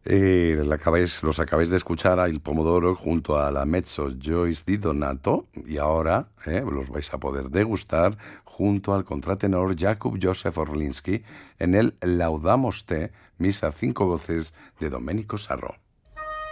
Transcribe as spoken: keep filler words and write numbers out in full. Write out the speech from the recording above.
Eh, la acabáis- los acabáis de escuchar a Il Pomodoro junto a la mezzo Joyce Di Donato y ahora eh, los vais a poder degustar junto al contratenor Jakub Józef Orlinsky en el Laudamos Te, misa a cinco voces de Domenico Sarro.